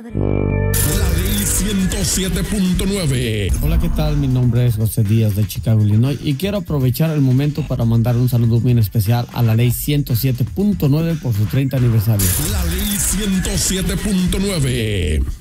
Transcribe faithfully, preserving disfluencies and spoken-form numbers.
La Ley ciento siete punto nueve. Hola, ¿qué tal? Mi nombre es José Díaz de Chicago, Illinois, y quiero aprovechar el momento para mandar un saludo muy especial a la Ley ciento siete punto nueve por su treinta aniversario. La Ley ciento siete punto nueve.